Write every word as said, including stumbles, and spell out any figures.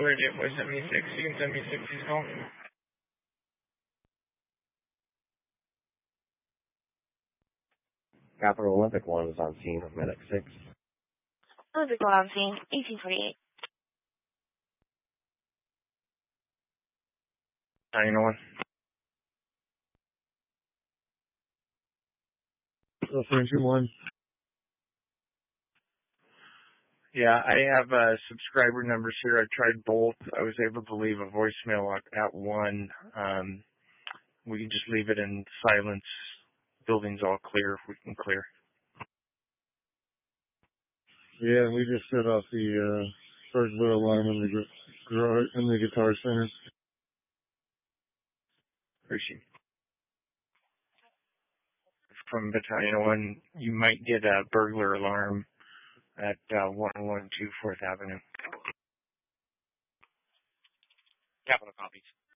Alert, it was seventy-six. You can seventy-six, please call. Capital Olympic one is on scene with Medic six. Olympic one on scene, eighteen forty-eight. nine one. three two one. Yeah, I have uh, subscriber numbers here. I tried both. I was able to leave a voicemail at, at one. Um, we can just leave it in silence. Building's all clear if we can clear. Yeah, we just set off the uh, first blue alarm in the garage in the Guitar Center. Appreciate it. From Battalion one, you might get a burglar alarm at uh, one one two fourth Avenue. Capital copies.